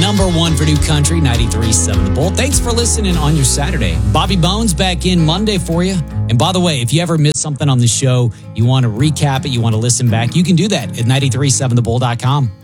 number one for new country, 93.7 The Bull. Thanks for listening on your Saturday. Bobby Bones back in Monday for you. And by the way, if you ever miss something on the show, you want to recap it, you want to listen back, you can do that at 93.7thebull.com.